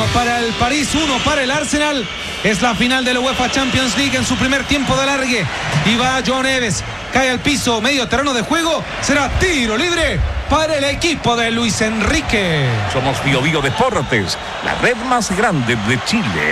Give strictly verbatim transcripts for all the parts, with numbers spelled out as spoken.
para el París, uno para el Arsenal. Es la final de la UEFA Champions League en su primer tiempo de alargue. Y va João Neves, cae al piso, medio terreno de juego. Será tiro libre para el equipo de Luis Enrique. Somos Bio Bio Deportes, la red más grande de Chile.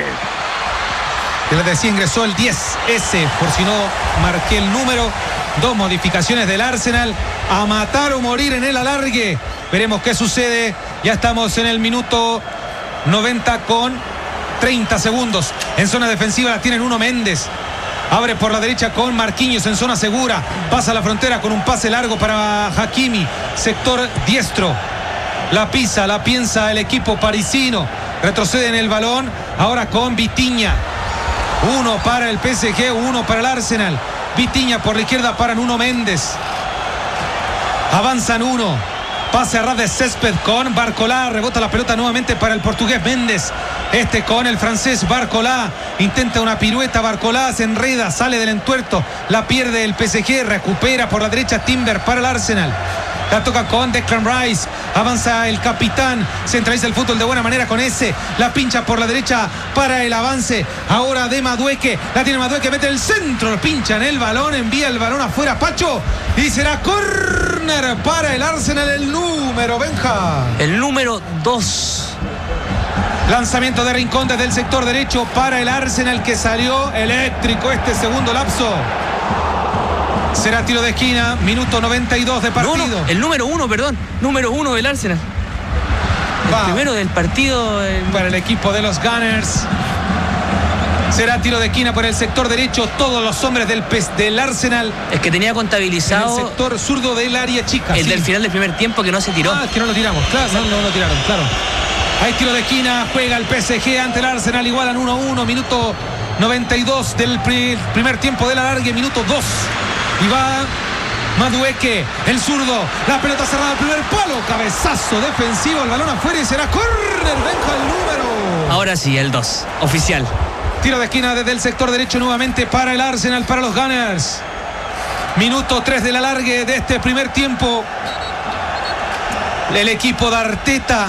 Les decía, ingresó el diez ese, por si no marqué el número. Dos modificaciones del Arsenal. A matar o morir en el alargue. Veremos qué sucede. Ya estamos en el minuto noventa con treinta segundos. En zona defensiva la tienen Nuno Méndez. Abre por la derecha con Marquinhos en zona segura. Pasa la frontera con un pase largo para Hakimi. Sector diestro. La pisa, la piensa el equipo parisino. Retrocede en el balón. Ahora con Vitinha. Uno para el P S G, uno para el Arsenal. Vitinha por la izquierda para Nuno Méndez. Avanzan uno. Pase a ras de césped con Barcolá. Rebota la pelota nuevamente para el portugués Méndez. Este con el francés Barcolá. Intenta una pirueta. Barcolá se enreda, sale del entuerto. La pierde el P S G. Recupera por la derecha Timber para el Arsenal. La toca con Declan Rice. Avanza el capitán. Centraliza el fútbol de buena manera con ese. La pincha por la derecha para el avance. Ahora de Madueque. La tiene Madueque. Mete el centro. Pincha en el balón. Envía el balón afuera Pacho. Y será córner para el Arsenal. El número, Benja. El número dos. Lanzamiento de Rincón desde el sector derecho para el Arsenal, que salió eléctrico este segundo lapso. Será tiro de esquina, minuto noventa y dos de partido. No, no, el número uno, perdón. Número uno del Arsenal. El Va. primero del partido. El... Para el equipo de los Gunners. Será tiro de esquina por el sector derecho. Todos los hombres del, del Arsenal. Es que tenía contabilizado. En el sector zurdo del área chica. El sí. del final del primer tiempo que no se tiró. Ah, es que no lo tiramos. Claro, no, no lo tiraron, claro. Hay tiro de esquina. Juega el P S G ante el Arsenal. Igualan uno a uno. Minuto noventa y dos del primer tiempo del alargue. Minuto dos. Y va Madueque, el zurdo, la pelota cerrada al primer palo, cabezazo defensivo, el balón afuera y será córner. Benja el número. Ahora sí, el dos, oficial. Tiro de esquina desde el sector derecho nuevamente para el Arsenal, para los Gunners. Minuto tres del alargue de este primer tiempo. El equipo de Arteta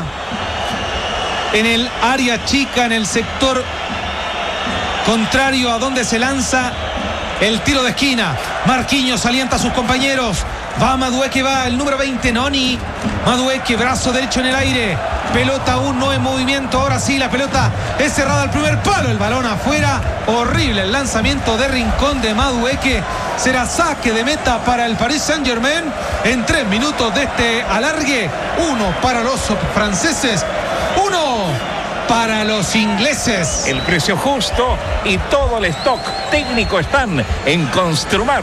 en el área chica, en el sector contrario a donde se lanza el tiro de esquina. Marquinhos alienta a sus compañeros. Va Madueque, va el número veinte, Noni. Madueque, brazo derecho en el aire. Pelota aún no en movimiento. Ahora sí, la pelota es cerrada al primer palo. El balón afuera. Horrible el lanzamiento de Rincón de Madueque. Será saque de meta para el Paris Saint-Germain en tres minutos de este alargue. Uno para los franceses. Uno para los ingleses. El precio justo y todo el stock técnico están en Construmar.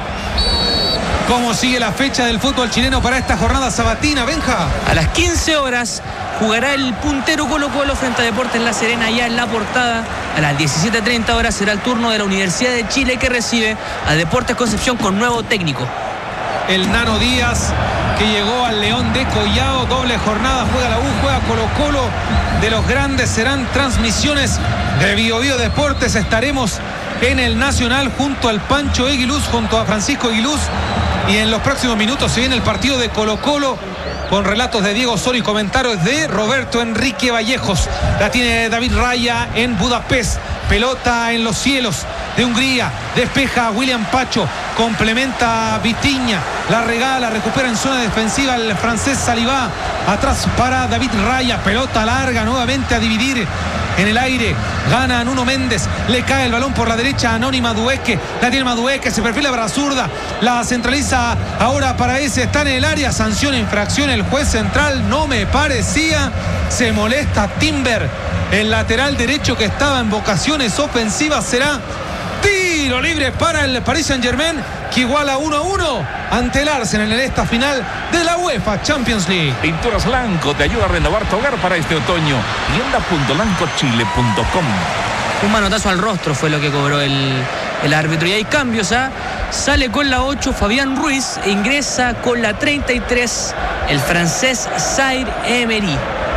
¿Cómo sigue la fecha del fútbol chileno para esta jornada sabatina, Benja? A las quince horas jugará el puntero Colo Colo frente a Deportes La Serena, allá en La Portada. A las diecisiete treinta horas será el turno de la Universidad de Chile, que recibe a Deportes Concepción con nuevo técnico. El Nano Díaz, que llegó al León de Collao. Doble jornada, juega la U, juega Colo Colo. De los grandes serán transmisiones de Bio Bio Deportes. Estaremos en el Nacional junto al Pancho Eguiluz, junto a Francisco Eguiluz. Y en los próximos minutos se viene el partido de Colo Colo con relatos de Diego Soro y comentarios de Roberto Enrique Vallejos. La tiene David Raya en Budapest. Pelota en los cielos de Hungría. Despeja William Pacho. Complementa Vitinha. La regala, recupera en zona defensiva el francés Salivá. Atrás para David Raya. Pelota larga nuevamente a dividir en el aire. Gana Nuno Méndez. Le cae el balón por la derecha a Noni Madueque. La tiene Madueque. Se perfila para zurda. La centraliza ahora para ese. Está en el área. Sanción, infracción. El juez central no me parecía. Se molesta Timber. El lateral derecho que estaba en vocaciones ofensivas. Será tiro libre para el Paris Saint-Germain, que iguala uno a uno ante el Arsenal en esta final de la UEFA Champions League. Pinturas Lanco te ayuda a renovar tu hogar para este otoño. tienda punto lanco chile punto com. Un manotazo al rostro fue lo que cobró el, el árbitro. Y hay cambios, ¿ah? Sale con la ocho Fabián Ruiz e ingresa con la treinta y tres el francés Zaire Emery.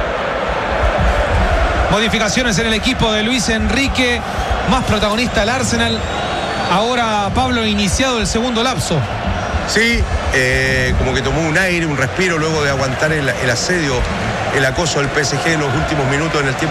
Modificaciones en el equipo de Luis Enrique. Más protagonista el Arsenal. Ahora Pablo iniciado el segundo lapso. Sí, eh, como que tomó un aire, un respiro luego de aguantar el, el asedio, el acoso del P S G en los últimos minutos en el tiempo